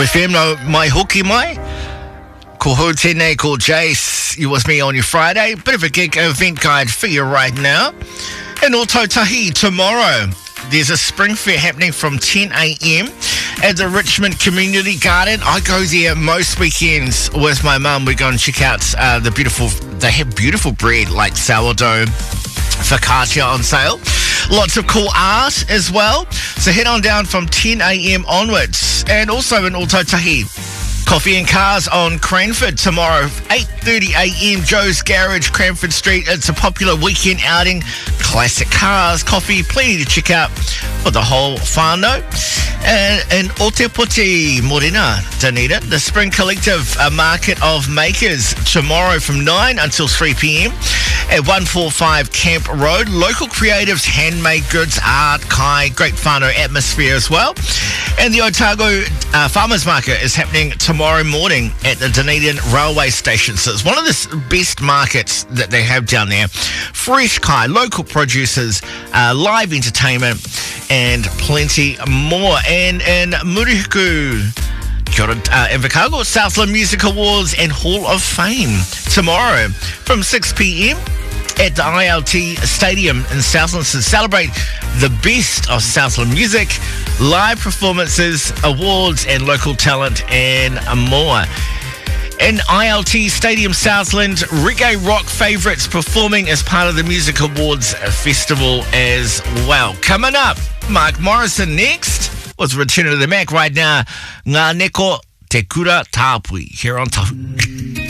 FM, no mai hoki mai. Ko hou tēnei, ko Jace. You with me on your Friday. Bit of a gig event guide for you right now. In Ōtautahi tomorrow, there's a spring fair happening from 10 a.m. at the Richmond Community Garden. I go there most weekends with my mum. We go and check out they have beautiful bread like sourdough, focaccia on sale. Lots of cool art as well. So head on down from 10 a.m. onwards. And also in Ōtautahi, Coffee and Cars on Cranford tomorrow, 8:30 a.m. Joe's Garage, Cranford Street. It's a popular weekend outing. Classic cars, coffee, plenty to check out for the whole whānau. And in Ōtepoti, Morena, Dunedin, the Spring Collective Market of Makers tomorrow from 9 until 3 p.m. at 145 Camp Road. Local creatives, handmade goods, art, kai, great whānau atmosphere as well. And the Otago Farmers Market is happening tomorrow morning at the Dunedin Railway Station. So it's one of the best markets that they have down there. Fresh kai, local producers, live entertainment, and plenty more. And in Murihiku, Invercargill, Southland Music Awards and Hall of Fame tomorrow from 6 p.m. at the ILT Stadium in Southland to celebrate the best of Southland music, live performances, awards and local talent and more. In ILT Stadium Southland, reggae rock favourites performing as part of the Music Awards Festival as well. Coming up, Mark Morrison next with Return to the Mac. Right now, Ngā Neko Te Kura Tāpui here on Tahu.